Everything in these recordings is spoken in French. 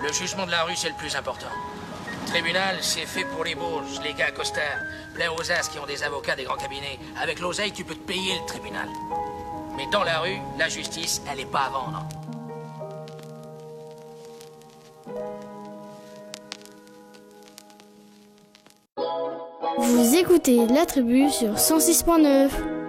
Le jugement de la rue, c'est le plus important. Tribunal, c'est fait pour les bourges, les gars costards, plein aux as qui ont des avocats des grands cabinets. Avec l'oseille, tu peux te payer le tribunal. Mais dans la rue, la justice, elle est pas à vendre. Vous écoutez La Tribu sur 106.9.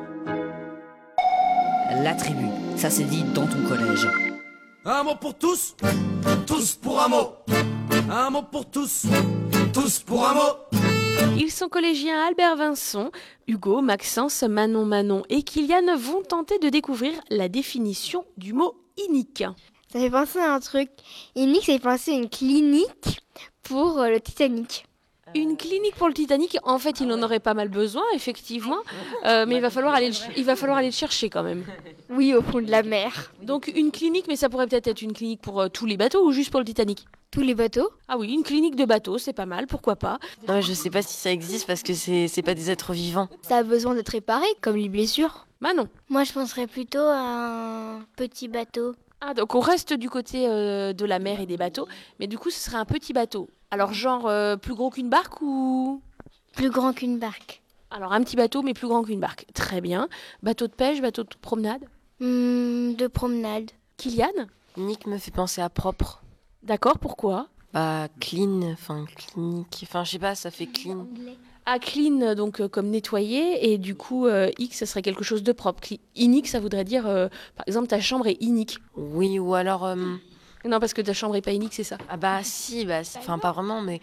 La Tribu, ça s'est dit dans ton collège. Un mot pour tous, tous pour un mot. Un mot pour tous, tous pour un mot. Ils sont collégiens Albert Vincent, Hugo, Maxence, Manon et Kylian vont tenter de découvrir la définition du mot inique. Ça fait penser à un truc. Inique, ça fait penser à une clinique pour le Titanic. Une clinique pour le Titanic, en fait, il en aurait pas mal besoin, effectivement, mais il va falloir aller le chercher quand même. Oui, au fond de la mer. Donc une clinique, mais ça pourrait peut-être être une clinique pour tous les bateaux ou juste pour le Titanic? Tous les bateaux? Ah oui, une clinique de bateaux, c'est pas mal, pourquoi pas? Non, je sais pas si ça existe parce que c'est pas des êtres vivants. Ça a besoin d'être réparé, comme les blessures. Manon. Moi, je penserais plutôt à un petit bateau. Ah, donc on reste du côté de la mer et des bateaux, mais du coup ce serait un petit bateau. Alors genre plus gros qu'une barque ou... Plus grand qu'une barque. Alors un petit bateau mais plus grand qu'une barque. Très bien. Bateau de pêche, bateau de promenade? De promenade. Kylian? Nick me fait penser à propre. D'accord, pourquoi? Bah clean, clinique, je sais pas, ça fait clean. Ah, clean, donc comme nettoyer, et du coup, X, ça serait quelque chose de propre. Inique, ça voudrait dire, par exemple, ta chambre est inique. Oui, ou alors... Non, parce que ta chambre est pas inique, c'est ça. Ah bah si, enfin pas vraiment, mais...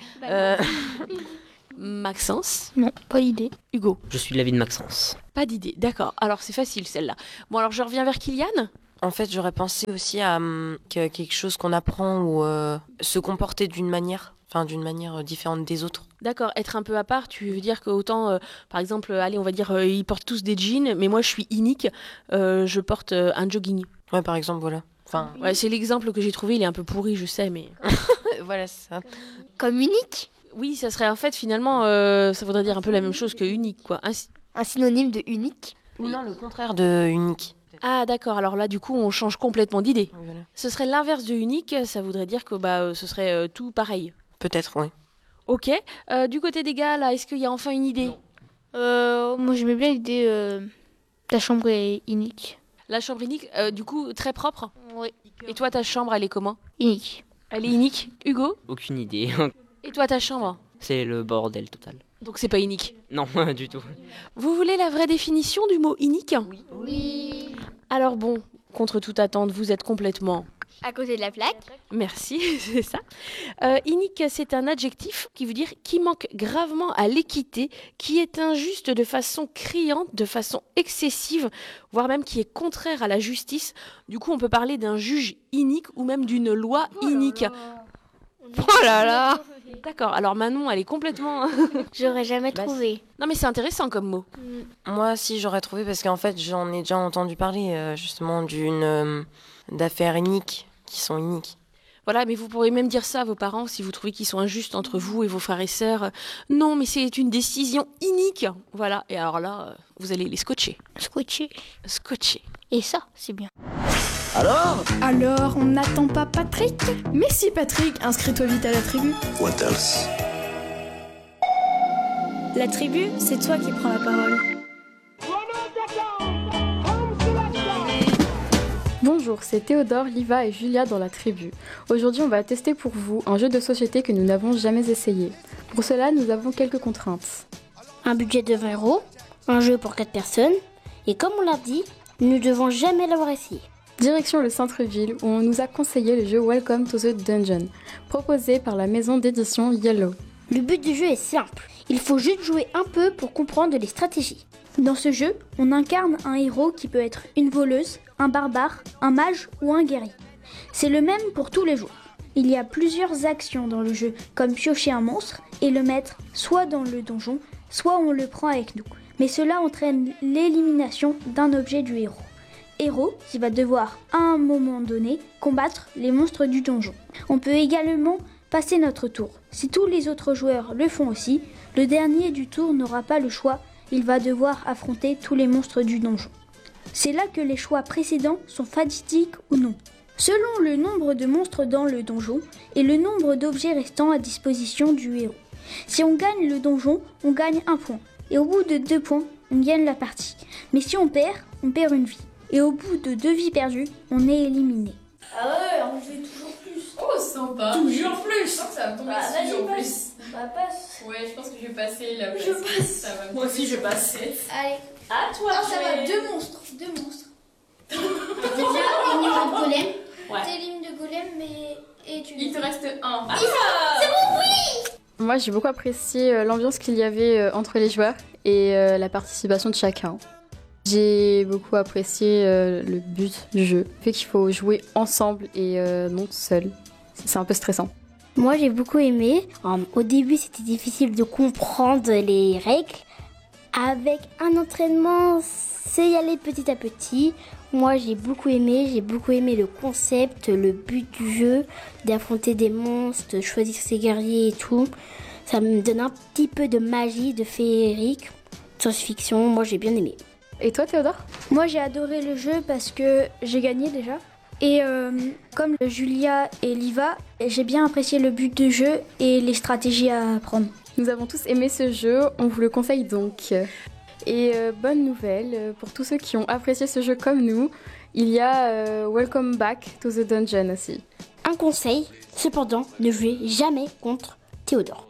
Maxence? Non, pas d'idée. Hugo? Je suis de l'avis de Maxence. Pas d'idée, d'accord. Alors c'est facile celle-là. Bon, alors je reviens vers Kylian. En fait, j'aurais pensé aussi à quelque chose qu'on apprend ou se comporter d'une manière différente des autres. D'accord, être un peu à part, tu veux dire que autant, par exemple, allez, on va dire, ils portent tous des jeans, mais moi je suis inique, je porte un jogging. Ouais, par exemple, voilà. Ouais, c'est l'exemple que j'ai trouvé, il est un peu pourri, je sais, mais... Voilà, c'est ça. Comme unique? Oui, ça serait en fait, finalement, ça voudrait dire un peu la même chose que unique, quoi. Un synonyme de unique? Ou non, le contraire de unique. Ah d'accord, alors là du coup on change complètement d'idée. Voilà. Ce serait l'inverse de unique, ça voudrait dire que ce serait tout pareil. Peut-être, oui. Ok, du côté des gars là, est-ce qu'il y a enfin une idée? Moi, j'aimais bien l'idée ta chambre est unique. La chambre unique, du coup très propre? Oui. Et toi ta chambre elle est comment? Unique. Elle est unique? Hugo? Aucune idée. Et toi ta chambre? C'est le bordel total. Donc c'est pas unique? Non, du tout. Vous voulez la vraie définition du mot unique? Oui. Alors bon, contre toute attente, vous êtes complètement... À côté de la plaque? Merci, c'est ça. Inique, c'est un adjectif qui veut dire qui manque gravement à l'équité, qui est injuste de façon criante, de façon excessive, voire même qui est contraire à la justice. Du coup, on peut parler d'un juge inique ou même d'une loi inique. Oh là là! D'accord, alors Manon, elle est complètement... J'aurais jamais trouvé. Non mais c'est intéressant comme mot. Moi, si, j'aurais trouvé, parce qu'en fait, j'en ai déjà entendu parler, justement, d'affaires iniques, qui sont iniques. Voilà, mais vous pourrez même dire ça à vos parents si vous trouvez qu'ils sont injustes entre vous et vos frères et sœurs. Non, mais c'est une décision inique. Voilà, et alors là, vous allez les scotcher. Scotcher. Et ça, c'est bien. Alors, on n'attend pas Patrick? Mais si Patrick, inscris-toi vite à la tribu. What else? La tribu, c'est toi qui prends la parole. Bonjour, c'est Théodore, Liva et Julia dans la tribu. Aujourd'hui, on va tester pour vous un jeu de société que nous n'avons jamais essayé. Pour cela, nous avons quelques contraintes. Un budget de 20 €, un jeu pour 4 personnes, et comme on l'a dit, nous ne devons jamais l'avoir essayé. Direction le centre-ville où on nous a conseillé le jeu Welcome to the Dungeon, proposé par la maison d'édition Yellow. Le but du jeu est simple, il faut juste jouer un peu pour comprendre les stratégies. Dans ce jeu, on incarne un héros qui peut être une voleuse, un barbare, un mage ou un guerrier. C'est le même pour tous les joueurs. Il y a plusieurs actions dans le jeu, comme piocher un monstre et le mettre soit dans le donjon, soit on le prend avec nous. Mais cela entraîne l'élimination d'un objet du héros. Héros qui va devoir, à un moment donné, combattre les monstres du donjon. On peut également passer notre tour. Si tous les autres joueurs le font aussi, le dernier du tour n'aura pas le choix, il va devoir affronter tous les monstres du donjon. C'est là que les choix précédents sont fatidiques ou non. selon le nombre de monstres dans le donjon et le nombre d'objets restant à disposition du héros. Si on gagne le donjon, on gagne 1 point. Et au bout de 2 points, on gagne la partie. Mais si on perd une vie. Et au bout de 2 vies perdues, on est éliminé. Ah ouais, on joue toujours plus. Oh, sympa. Toujours plus. Je sens que ça va me tomber Vas-y, dessus en plus. passe. Bah, passe. Ouais, je pense que je vais passer là. Je passe. Ça va me Moi aussi, tomber je passe. Allez. À toi. Ah, ça va, 2 monstres. Déjà, une ligne de golem. Ouais. T'es ligne de golem, mais. Et tu. Il te reste 1. Ah, c'est bon, oui. Moi, j'ai beaucoup apprécié l'ambiance qu'il y avait entre les joueurs et la participation de chacun. J'ai beaucoup apprécié le but du jeu, le fait qu'il faut jouer ensemble et non seul. C'est un peu stressant. Moi, j'ai beaucoup aimé. Au début, c'était difficile de comprendre les règles. Avec un entraînement, c'est y aller petit à petit. Moi, j'ai beaucoup aimé le concept, le but du jeu, d'affronter des monstres, de choisir ses guerriers et tout. Ça me donne un petit peu de magie, de féerique, science-fiction. Moi, j'ai bien aimé. Et toi, Théodore ? Moi, j'ai adoré le jeu parce que j'ai gagné déjà. Et comme Julia et Liva, j'ai bien apprécié le but du jeu et les stratégies à prendre. Nous avons tous aimé ce jeu, on vous le conseille donc. Et bonne nouvelle, pour tous ceux qui ont apprécié ce jeu comme nous, il y a Welcome Back to the Dungeon aussi. Un conseil, cependant, ne jouez jamais contre Théodore.